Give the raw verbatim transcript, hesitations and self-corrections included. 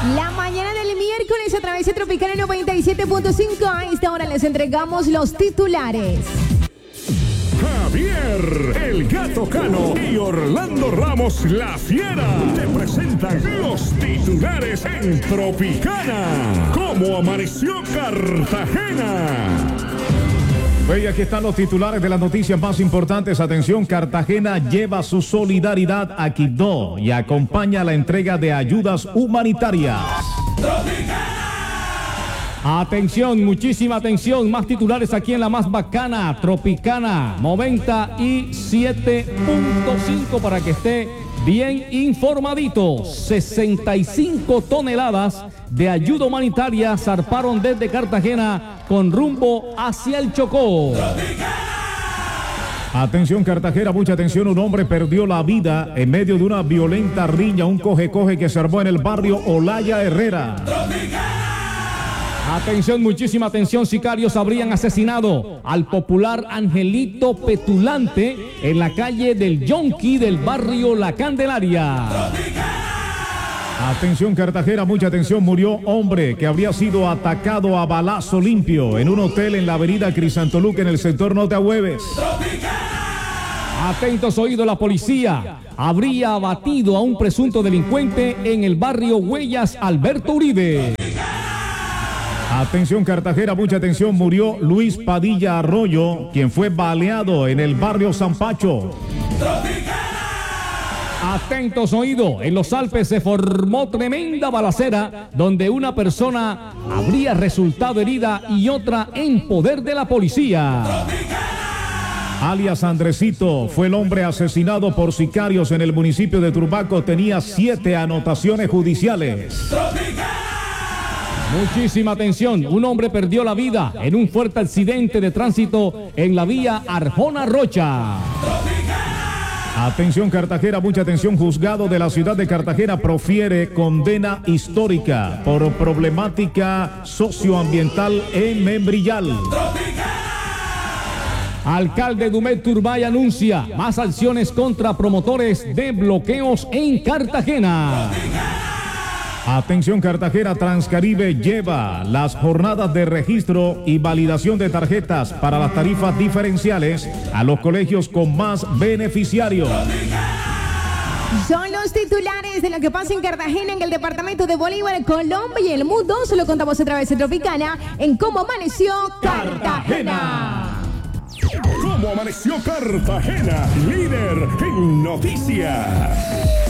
La mañana del miércoles a través de Tropical noventa y siete punto cinco. A esta hora les entregamos los titulares. Javier, el Gato Cano y Orlando Ramos, la Fiera, te presentan los titulares en Tropicana. ¿Cómo amaneció Cartagena? Y aquí están los titulares de las noticias más importantes. Atención, Cartagena lleva su solidaridad a Quibdó y acompaña la entrega de ayudas humanitarias. Atención, muchísima atención, más titulares aquí en la más bacana, Tropicana noventa y siete punto cinco para que esté bien informadito. sesenta y cinco toneladas de ayuda humanitaria zarparon desde Cartagena con rumbo hacia el Chocó. Atención, Cartagena, mucha atención. Un hombre perdió la vida en medio de una violenta riña, un coge-coge que se armó en el barrio Olaya Herrera. Atención, muchísima atención, sicarios habrían asesinado al popular Angelito Petulante en la calle del Yonqui del barrio La Candelaria. Atención, Cartagena, mucha atención. Murió hombre que habría sido atacado a balazo limpio en un hotel en la avenida Crisantoluca en el sector Norte Agüeves. Atentos oídos, la policía habría abatido a un presunto delincuente en el barrio Huellas Alberto Uribe. Atención, Cartagena, mucha atención. Murió Luis Padilla Arroyo, quien fue baleado en el barrio San Pacho. Atentos oídos, en los Alpes se formó tremenda balacera donde una persona habría resultado herida y otra en poder de la policía. Alias Andresito fue el hombre asesinado por sicarios en el municipio de Turbaco. Tenía siete anotaciones judiciales. Muchísima atención, un hombre perdió la vida en un fuerte accidente de tránsito en la vía Arjona Rocha. Atención, Cartagena, mucha atención. Juzgado de la ciudad de Cartagena profiere condena histórica por problemática socioambiental en Membrillal. Alcalde Dumet Turbay anuncia más acciones contra promotores de bloqueos en Cartagena. Atención, Cartagena, Transcaribe lleva las jornadas de registro y validación de tarjetas para las tarifas diferenciales a los colegios con más beneficiarios. Son los titulares de lo que pasa en Cartagena, en el departamento de Bolívar, Colombia y el mundo. Se lo contamos a través de Tropicana en Cómo Amaneció Cartagena. ¿Cómo amaneció Cartagena? Líder en noticias.